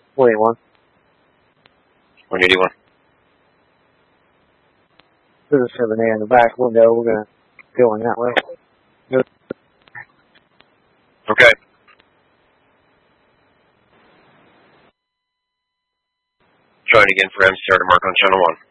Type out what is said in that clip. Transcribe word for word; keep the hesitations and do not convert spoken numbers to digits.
one eighty-one. one eighty-one. There's a seven A in the back window. We're going to go in that way. Go. Okay. Trying again for M C R to mark on channel one.